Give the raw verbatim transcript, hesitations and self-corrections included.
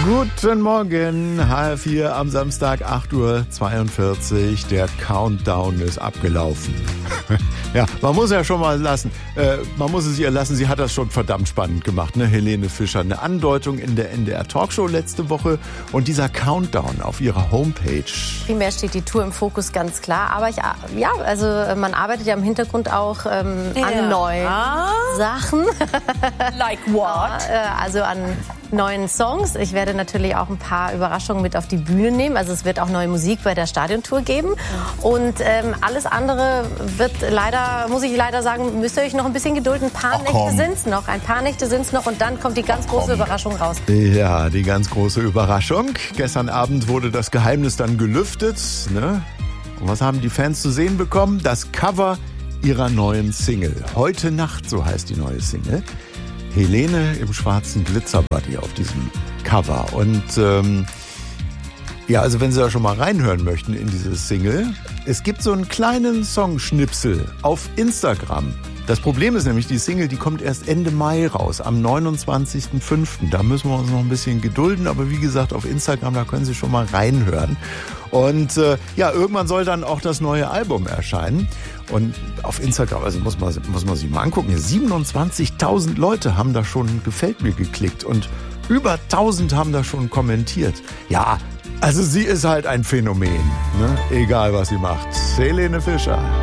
Guten Morgen, H R vier am Samstag, acht Uhr zweiundvierzig. Der Countdown ist abgelaufen. Ja, man muss ja schon mal lassen, äh, man muss es ihr lassen, sie hat das schon verdammt spannend gemacht, ne? Helene Fischer, eine Andeutung in der N D R Talkshow letzte Woche und dieser Countdown auf ihrer Homepage. Primär steht die Tour im Fokus, ganz klar, aber ich, ja, also man arbeitet ja im Hintergrund auch ähm, ja. an neuen Sachen. Like what? Also an neuen Songs. Ich werde natürlich auch ein paar Überraschungen mit auf die Bühne nehmen. Also es wird auch neue Musik bei der Stadiontour geben. Und ähm, alles andere wird leider, muss ich leider sagen, müsst ihr euch noch ein bisschen gedulden. Ein paar Ach, Nächte sind es noch. Ein paar Nächte sind es noch und dann kommt die ganz Ach, große Überraschung raus. Ja, die ganz große Überraschung. Gestern Abend wurde das Geheimnis dann gelüftet. Ne? Und was haben die Fans zu sehen bekommen? Das Cover ihrer neuen Single. Heute Nacht, so heißt die neue Single. Helene im schwarzen Glitzerbody auf diesem Cover. Und ähm, ja, also wenn Sie da schon mal reinhören möchten in diese Single, es gibt so einen kleinen Songschnipsel auf Instagram. Das Problem ist nämlich, die Single, die kommt erst Ende Mai raus, am neunundzwanzigsten fünften Da müssen wir uns noch ein bisschen gedulden, aber wie gesagt, auf Instagram, da können Sie schon mal reinhören. Und äh, ja, irgendwann soll dann auch das neue Album erscheinen. Und auf Instagram, also muss man, muss man sich mal angucken, siebenundzwanzigtausend Leute haben da schon Gefällt mir geklickt und über tausend haben da schon kommentiert. Ja, also sie ist halt ein Phänomen, ne? Egal was sie macht. Helene Fischer.